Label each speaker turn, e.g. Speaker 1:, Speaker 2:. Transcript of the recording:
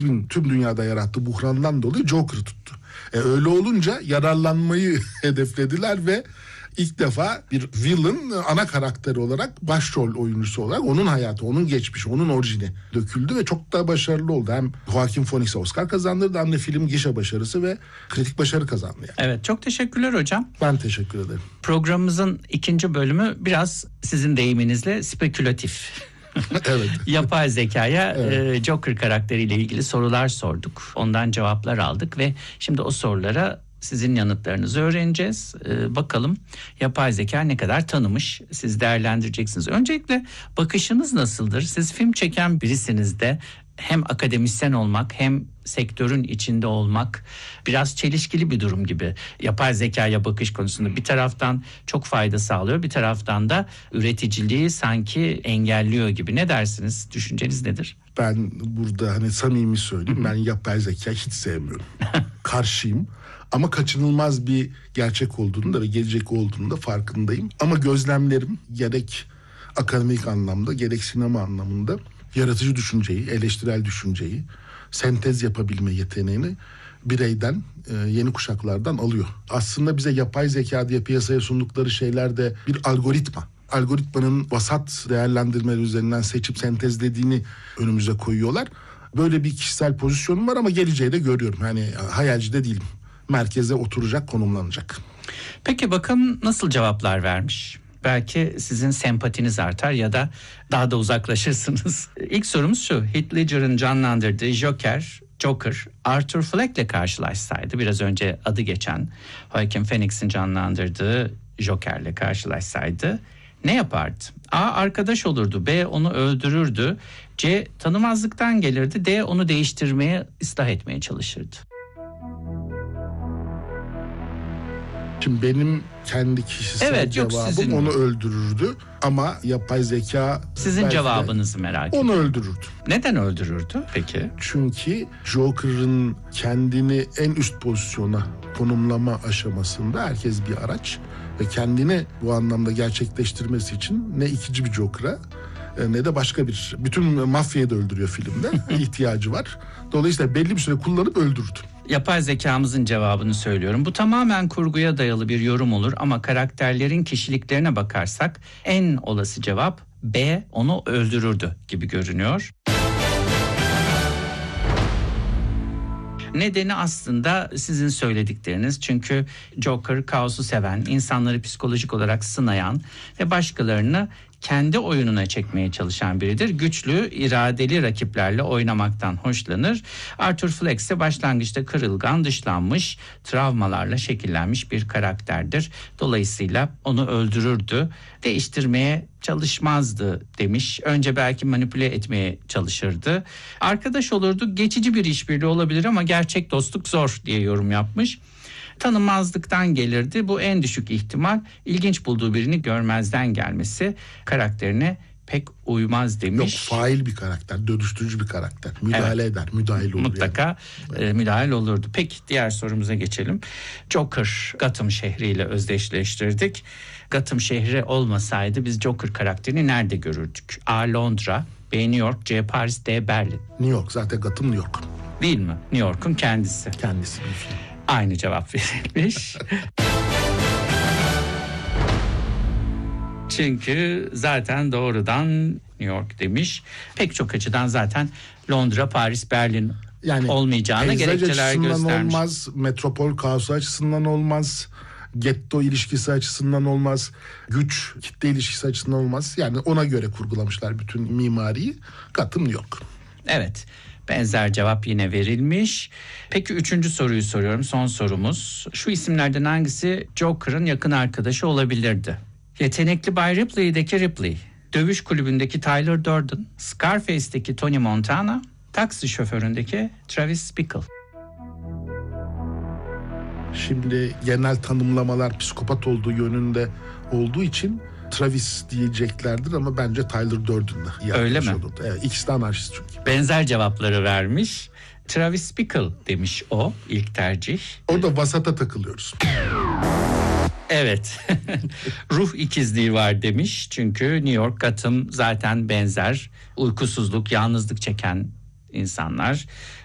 Speaker 1: tüm dünyada yarattığı buhrandan dolayı Joker'ı tuttu. Öyle olunca yararlanmayı hedeflediler ve ilk defa bir villain ana karakteri olarak, başrol oyuncusu olarak onun hayatı, onun geçmişi, onun orijini döküldü ve çok da başarılı oldu. Hem Joaquin Phoenix'e Oscar kazandırdı hem de film gişe başarısı ve kritik başarı kazandı. Yani.
Speaker 2: Evet, çok teşekkürler hocam.
Speaker 1: Ben teşekkür ederim.
Speaker 2: Programımızın ikinci bölümü biraz sizin deyiminizle spekülatif.
Speaker 1: Evet.
Speaker 2: Yapay zekaya Joker karakteriyle ilgili sorular sorduk. Ondan cevaplar aldık ve şimdi o sorulara sizin yanıtlarınızı öğreneceğiz. Bakalım yapay zeka ne kadar tanımış, siz değerlendireceksiniz. Öncelikle bakışınız nasıldır? Siz film çeken birisiniz de hem akademisyen olmak hem sektörün içinde olmak biraz çelişkili bir durum gibi. Yapay zekaya bakış konusunda bir taraftan çok fayda sağlıyor, bir taraftan da üreticiliği sanki engelliyor gibi. Ne dersiniz? Düşünceniz nedir?
Speaker 1: Ben burada samimi söyleyeyim, ben yapay zeka hiç sevmiyorum. Karşıyım. Ama kaçınılmaz bir gerçek olduğunu da ve gelecek olduğunu da farkındayım. Ama gözlemlerim gerek akademik anlamda gerek sinema anlamında yaratıcı düşünceyi, eleştirel düşünceyi, sentez yapabilme yeteneğini bireyden, yeni kuşaklardan alıyor. Aslında bize yapay zeka diye piyasaya sundukları şeyler de bir algoritma. Algoritmanın vasat değerlendirmeleri üzerinden seçip sentezlediğini önümüze koyuyorlar. Böyle bir kişisel pozisyonum var ama geleceği de görüyorum. Hayalci de değilim. Merkeze oturacak, konumlanacak.
Speaker 2: Peki bakın nasıl cevaplar vermiş. Belki sizin sempatiniz artar ya da daha da uzaklaşırsınız. İlk sorumuz şu: Heath Ledger'ın canlandırdığı Joker, Arthur Fleck'le karşılaşsaydı, biraz önce adı geçen Joaquin Phoenix'in canlandırdığı Joker'le karşılaşsaydı ne yapardı? A. Arkadaş olurdu. B. Onu öldürürdü. C. Tanımazlıktan gelirdi. D. Onu değiştirmeye, ıslah etmeye çalışırdı.
Speaker 1: Şimdi benim kendi kişisel cevabım onu öldürürdü ama yapay zeka...
Speaker 2: Sizin cevabınızı merak ediyorum.
Speaker 1: Onu öldürürdü.
Speaker 2: Neden öldürürdü peki?
Speaker 1: Çünkü Joker'ın kendini en üst pozisyona konumlama aşamasında herkes bir araç ve kendini bu anlamda gerçekleştirmesi için ne ikinci bir Joker'a ne de başka bir... Bütün mafyayı da öldürüyor filmde. ihtiyacı var. Dolayısıyla belli bir süre kullanıp öldürürdü.
Speaker 2: Yapay zekamızın cevabını söylüyorum. Bu tamamen kurguya dayalı bir yorum olur ama karakterlerin kişiliklerine bakarsak en olası cevap B. Onu öldürürdü gibi görünüyor. Nedeni aslında sizin söyledikleriniz. Çünkü Joker kaosu seven, insanları psikolojik olarak sınayan ve başkalarını kendi oyununa çekmeye çalışan biridir. Güçlü, iradeli rakiplerle oynamaktan hoşlanır. Arthur Fleck ise başlangıçta kırılgan, dışlanmış, travmalarla şekillenmiş bir karakterdir. Dolayısıyla onu öldürürdü, değiştirmeye çalışmazdı demiş. Önce belki manipüle etmeye çalışırdı. Arkadaş olurdu, geçici bir işbirliği olabilir ama gerçek dostluk zor diye yorum yapmış. Tanımazlıktan gelirdi. Bu en düşük ihtimal. İlginç bulduğu birini görmezden gelmesi karakterine pek uymaz demiş.
Speaker 1: Yok, fail bir karakter, dönüştürücü bir karakter. Müdahale eder, müdahil olur.
Speaker 2: Mutlaka müdahil olurdu. Peki diğer sorumuza geçelim. Joker, Gotham şehriyle özdeşleştirdik. Gotham şehri olmasaydı biz Joker karakterini nerede görürdük? A. Londra, B. New York, C. Paris, D. Berlin.
Speaker 1: New York, zaten Gotham New York.
Speaker 2: Değil mi? New York'un kendisi.
Speaker 1: Kendisi bir film.
Speaker 2: Aynı cevap verilmiş. Çünkü zaten doğrudan New York demiş. Pek çok açıdan zaten Londra, Paris, Berlin olmayacağına gerekçeler göstermiş.
Speaker 1: Olmaz, metropol kaosu açısından olmaz, getto ilişkisi açısından olmaz, güç kitle ilişkisi açısından olmaz. Yani ona göre kurgulamışlar bütün mimariyi. Gotham New York.
Speaker 2: Evet. Benzer cevap yine verilmiş. Peki üçüncü soruyu soruyorum. Son sorumuz. Şu isimlerden hangisi Joker'ın yakın arkadaşı olabilirdi? Yetenekli Bay Ripley'deki Ripley, Dövüş Kulübü'ndeki Tyler Durden, Scarface'deki Tony Montana, Taksi Şoförü'ndeki Travis Bickle.
Speaker 1: Şimdi genel tanımlamalar psikopat olduğu yönünde olduğu için Travis diyeceklerdir ama bence Tyler Durden'da.
Speaker 2: Öyle mi?
Speaker 1: Olurdu. Evet, ikisi de anarşist çünkü.
Speaker 2: Benzer cevapları vermiş. Travis Bickle demiş o, ilk tercih.
Speaker 1: Orada vasata takılıyoruz.
Speaker 2: Evet. Ruh ikizliği var demiş. Çünkü New York, Gotham zaten benzer. Uykusuzluk, yalnızlık çeken insanlar.